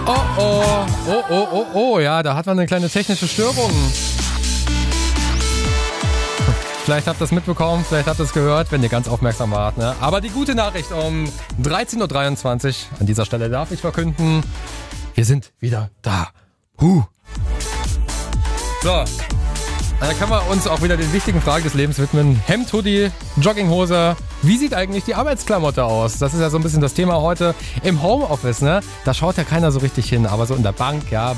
Ja, da hat man eine kleine technische Störung. Vielleicht habt ihr es mitbekommen, vielleicht habt ihr es gehört, wenn ihr ganz aufmerksam wart. Ne? Aber die gute Nachricht um 13.23 Uhr, an dieser Stelle darf ich verkünden, wir sind wieder da. So, dann können wir uns auch wieder den wichtigen Fragen des Lebens widmen. Hemd, Hoodie, Jogginghose. Wie sieht eigentlich die Arbeitsklamotte aus? Das ist ja so ein bisschen das Thema heute im Homeoffice, ne? Da schaut ja keiner so richtig hin, aber so in der Bank, ja,